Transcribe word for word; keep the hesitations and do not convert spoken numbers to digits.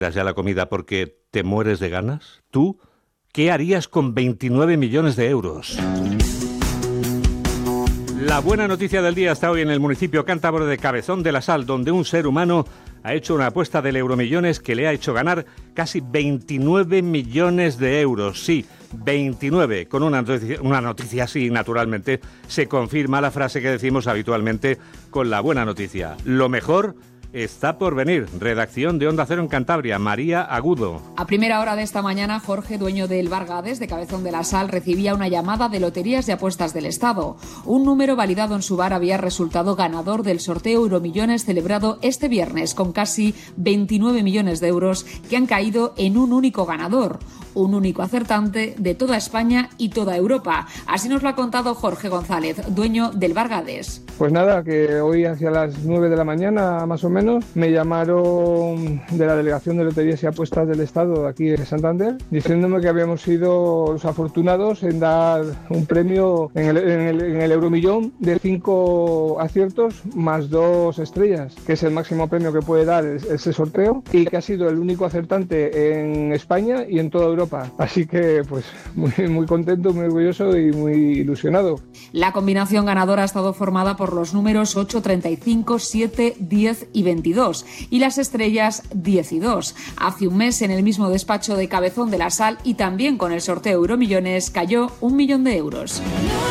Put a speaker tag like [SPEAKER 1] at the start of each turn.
[SPEAKER 1] ya la comida porque te mueres de ganas? ¿Tú qué harías con veintinueve millones de euros? La buena noticia del día está hoy en el municipio cántabro de Cabezón de la Sal, donde un ser humano ha hecho una apuesta del Euromillones que le ha hecho ganar casi veintinueve millones de euros. Sí, veintinueve. Con una noticia, una noticia así, naturalmente, se confirma la frase que decimos habitualmente con la buena noticia. Lo mejor está por venir. Redacción de Onda Cero en Cantabria, María Agudo.
[SPEAKER 2] A primera hora de esta mañana, Jorge, dueño del Bar Gades de Cabezón de la Sal, recibía una llamada de Loterías y Apuestas del Estado. Un número validado en su bar había resultado ganador del sorteo Euromillones celebrado este viernes, con casi veintinueve millones de euros que han caído en un único ganador. Un único acertante de toda España y toda Europa. Así nos lo ha contado Jorge González, dueño del Bar Gades.
[SPEAKER 3] Pues nada, que hoy hacia las nueve de la mañana más o menos me llamaron de la Delegación de Loterías y Apuestas del Estado aquí en Santander, diciéndome que habíamos sido los afortunados en dar un premio en el, en el, en el Euromillón de cinco aciertos más dos estrellas, que es el máximo premio que puede dar ese sorteo, y que ha sido el único acertante en España y en toda Europa. Así que pues muy, muy contento, muy orgulloso y muy ilusionado.
[SPEAKER 2] La combinación ganadora ha estado formada por los números ocho, treinta y cinco, siete, diez y veintidós y las estrellas diez y dos. Hace un mes, en el mismo despacho de Cabezón de la Sal y también con el sorteo Euromillones, cayó un millón de euros.